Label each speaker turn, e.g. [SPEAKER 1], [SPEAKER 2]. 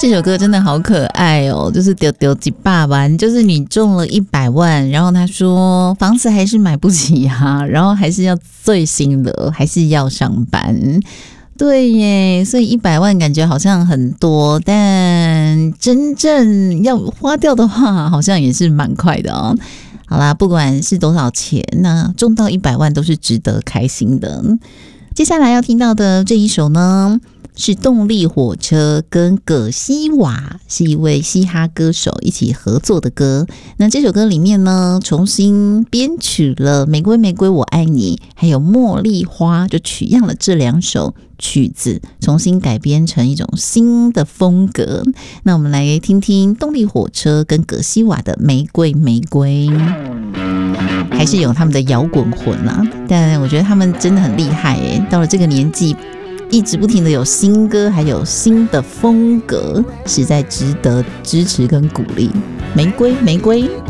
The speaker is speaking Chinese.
[SPEAKER 1] 这首歌真的好可爱哦，就是丢丢几爸爸，就是你中了100万，然后他说房子还是买不起啊，然后还是要最新的，还是要上班。对耶，所以100万感觉好像很多，但真正要花掉的话，好像也是蛮快的哦。好啦，不管是多少钱，那中到100万都是值得开心的。接下来要听到的这一首呢，是动力火车跟葛西瓦，是一位嘻哈歌手一起合作的歌。那这首歌里面呢，重新编曲了《玫瑰玫瑰我爱你》还有《茉莉花》，就取样了这2首曲子，重新改编成一种新的风格。那我们来听听动力火车跟葛西瓦的《玫瑰玫瑰》，还是有他们的摇滚魂啊，但我觉得他们真的很厉害耶，到了这个年纪一直不停的有新歌，还有新的风格，实在值得支持跟鼓励。玫瑰玫瑰。